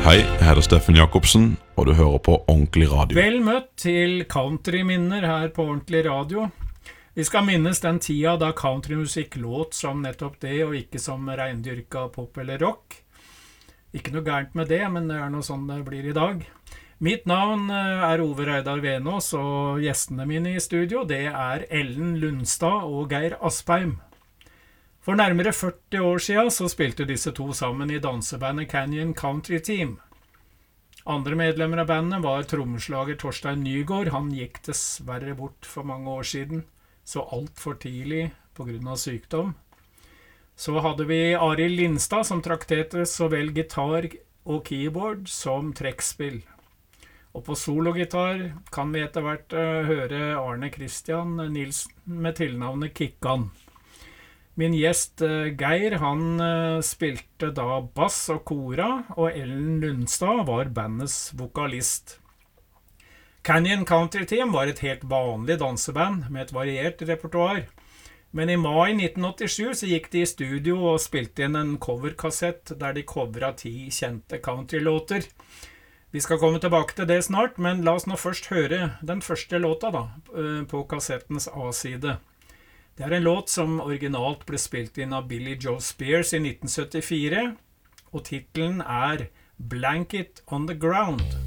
Hei, jeg heter Steffen Jakobsen, og du hører på Ordentlig Radio. Vel møtt til countryminner her på Ordentlig Radio. Vi skal minnes den tida da countrymusikk låt som nettopp det, og ikke som reindyrka pop eller rock. Ikke noe gærent med det, men det er noe sånn det blir i dag. Mitt navn er Ove Reidar Venås, og gjestene mine i studio, det er Ellen Lundstad og Geir Aspeim. For nærmere 40 år siden så spilte disse to sammen i dansebandet Canyon Country Team. Andre medlemmer av bandet var trommeslager Torstein Nygaard. Han gikk dessverre bort for mange år siden, så alt for tidlig på grunn av sykdom. Så hadde vi Arild Lindstad som trakterte så vel gitar og keyboard som trekkspill. Og på sologitar kan vi etter hvert høre Arne Christian Nilsen med tilnavnet Kikkan. Min gjest Geir, han spilte da bass og kora, og Ellen Lundstad var bandets vokalist. Canyon Country Team var et helt vanlig danseband med et variert repertoar. Men i mai 1987 så gikk de i studio og spilte inn en coverkassett der de coveret 10 kjente countrylåter. Vi skal komme tilbake til det snart, men la oss nå først høre den første låta da, på kassettens A-side. Det er en låt som originalt ble spilt inn av Billy Joe Spears i 1974, og titelen er Blanket on the Ground.